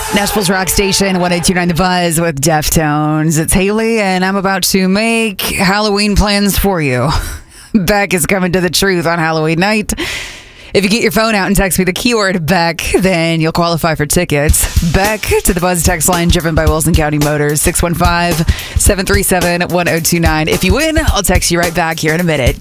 Nashville's Rock Station, 102.9 The Buzz with Deftones. It's Haley, and I'm about to make Halloween plans for you. Beck is coming to the truth on Halloween night. If you get your phone out and text me the keyword Beck, then you'll qualify for tickets. Beck to the Buzz text line, driven by Wilson County Motors, 615-737-1029. If you win, I'll text you right back here in a minute.